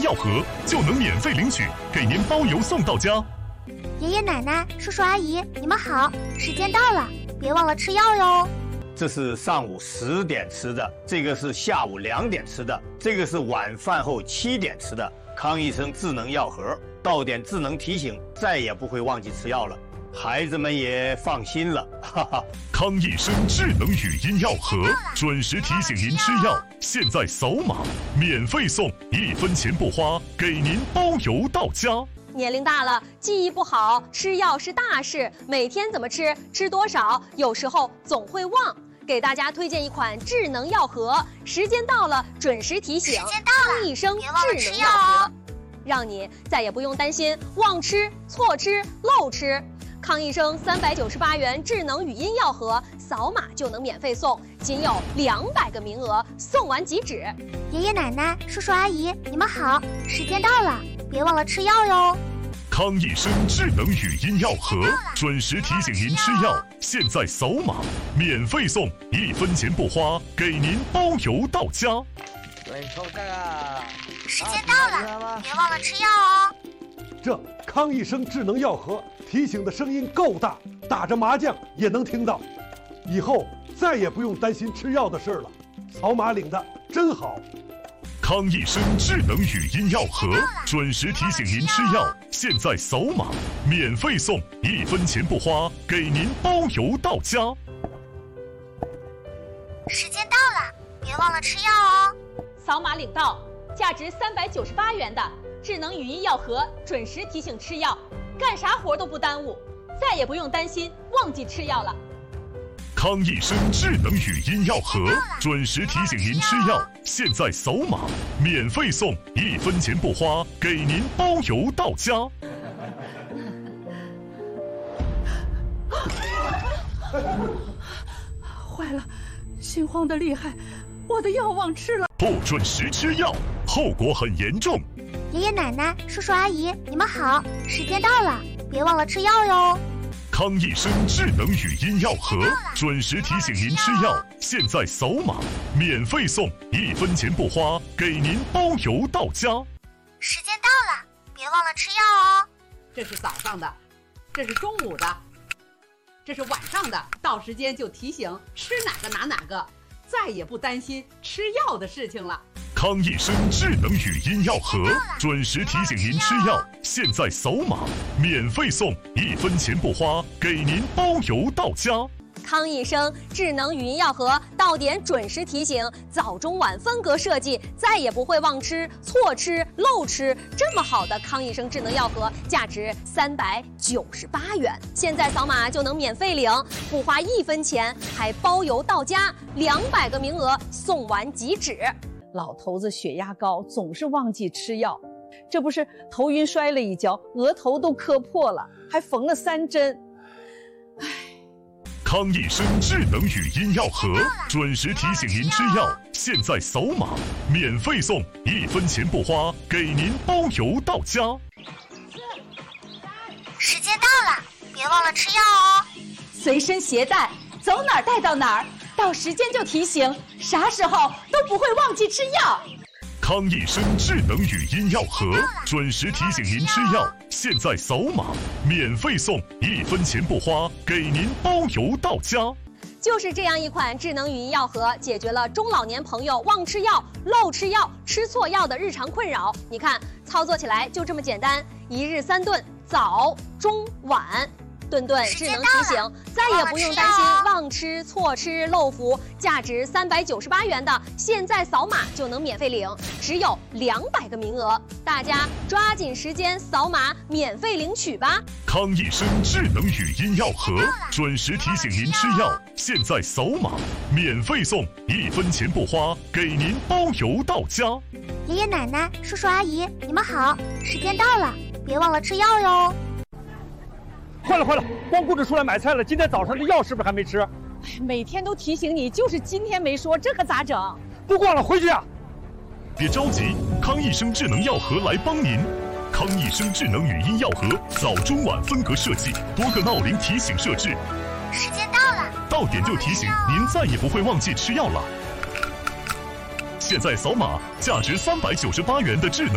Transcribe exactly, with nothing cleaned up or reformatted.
药盒，就能免费领取，给您包邮送到家。 爷爷奶奶、叔叔阿姨，你们好，时间到了，别忘了吃药哟。 这是上午十点吃的，这个是下午两点吃的，这个是晚饭后七点吃的。康医生智能药盒，到点智能提醒，再也不会忘记吃药了，孩子们也放心了，哈哈。 康益生智能语音药盒，准时提醒您吃药，现在扫码免费送，一分钱不花，给您包邮到家。 年龄大了，记忆不好，吃药是大事，每天怎么吃，吃多少，有时候总会忘。给大家推荐一款智能药盒，时间到了准时提醒，康益生智能药盒，让你再也不用担心忘吃、错吃、漏吃。康益生三百九十八元智能语音药盒，扫码就能免费送，仅有两百个名额，送完即止。 爷爷奶奶、叔叔阿姨，你们好，时间到了，别忘了吃药哟。 康益生智能语音药盒，准时提醒您吃药，现在扫码免费送，一分钱不花，给您包邮到家。 对，抽这个。 时间到了，别忘了吃药哦。 这康益生智能药盒提醒的声音够大，打着麻将也能听到，以后再也不用担心吃药的事了。扫码领的真好。 康益生智能语音药盒，准时提醒您吃药，现在扫码免费送，一分钱不花，给您包邮到家。 时间到了，别忘了吃药哦。 扫码领到，价值三百九十八元的智能语音药盒，准时提醒吃药，干啥活都不耽误，再也不用担心忘记吃药了。 康益生智能语音药盒，准时提醒您吃药，现在扫码免费送，一分钱不花，给您包邮到家。 坏了，心慌的厉害，我的药忘吃了。 不准时吃药，后果很严重。 爷爷奶奶、叔叔阿姨，你们好，时间到了，别忘了吃药哟。 康益生智能语音药盒，准时提醒您吃药，现在扫码免费送，一分钱不花，给您包邮到家。 时间到了，别忘了吃药哦。 这是早上的，这是中午的，这是晚上的，到时间就提醒吃哪个拿哪个，再也不担心吃药的事情了。 康益生智能语音药盒，准时提醒您吃药，现在扫码免费送，一分钱不花，给您包邮到家。 康益生智能语音药盒，到点准时提醒，早中晚分隔设计，再也不会忘吃、错吃、漏吃。这么好的康益生智能药盒，价值三百九十八元，现在扫码就能免费领，不花一分钱，还包邮到家，两百个名额，送完即止。 老头子血压高，总是忘记吃药，这不是头晕摔了一跤，额头都磕破了，还缝了三针。唉。 康益生智能语音药盒，准时提醒您吃药，现在扫码免费送，一分钱不花，给您包邮到家。 时间到了，别忘了吃药哦。 随身携带，走哪儿带到哪儿，到时间就提醒，啥时候都不会忘记吃药。 康益生智能语音药盒，准时提醒您吃药，现在扫码免费送，一分钱不花，给您包邮到家。 就是这样一款智能语音药盒，解决了中老年朋友忘吃药、漏吃药、吃错药的日常困扰。你看，操作起来就这么简单，一日三顿，早、中、晚。顿顿智能提醒，再也不用担心忘吃、错吃、漏服。价值三百九十八元的，现在扫码就能免费领，只有两百个名额，大家抓紧时间扫码免费领取吧。 康益生智能语音药盒，准时提醒您吃药，现在扫码免费送，一分钱不花，给您包邮到家。 爷爷奶奶、叔叔阿姨，你们好，时间到了，别忘了吃药哟。 坏了坏了，光顾着出来买菜了，今天早上的药是不是还没吃？ 每天都提醒你，就是今天没说，这可咋整？ 不逛了，回去啊！ 别着急，康益生智能药盒来帮您。康益生智能语音药盒，早中晚分隔设计，多个闹铃提醒设置。 时间到了， 到点就提醒，您再也不会忘记吃药了。现在扫码，价值三百九十八元的智能。